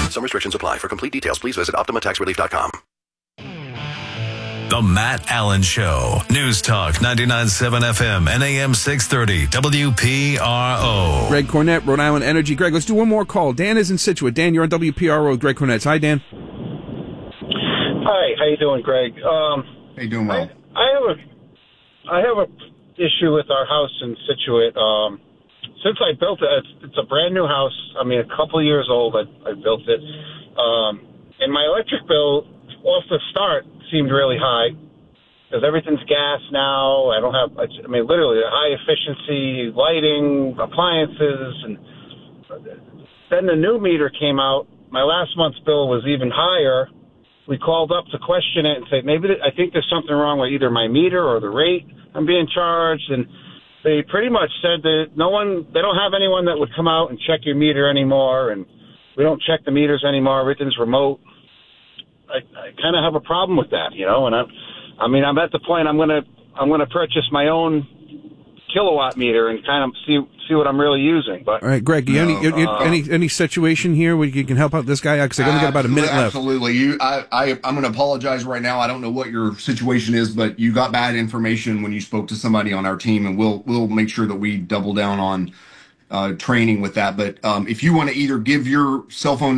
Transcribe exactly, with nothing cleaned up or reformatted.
Some restrictions apply. For complete details, please visit Optima Tax Relief dot com. The Matt Allen Show. News Talk ninety-nine point seven F M and A M six thirty W P R O. Greg Cornett, Rhode Island Energy. Greg, let's do one more call. Dan is in Scituate. Dan, you're on W P R O with Greg Cornett. Hi, Dan. Hi, how you doing, Greg? Um, how you doing, well? I, I have a, I have a issue with our house in Scituate. Um, since I built it, it's, it's a brand new house. I mean, a couple years old. I, I built it, um, and my electric bill off the start seemed really high because everything's gas now. I don't have, I mean, literally high efficiency lighting, appliances, and then the new meter came out. My last month's bill was even higher. We called up to question it and say, maybe th- I think there's something wrong with either my meter or the rate I'm being charged. And they pretty much said that no one, they don't have anyone that would come out and check your meter anymore. And we don't check the meters anymore. Everything's remote. I, I kind of have a problem with that, you know, and I, I mean, I'm at the point I'm going to, I'm going to purchase my own kilowatt meter and kind of see, see what I'm really using. But all right, Greg, you no, any, you, uh, any, any situation here where you can help out this guy? Because I only got about a minute left. Absolutely. You, I, I, I'm going to apologize right now. I don't know what your situation is, but you got bad information when you spoke to somebody on our team, and we'll, we'll make sure that we double down on uh, training with that. But um, if you want to either give your cell phone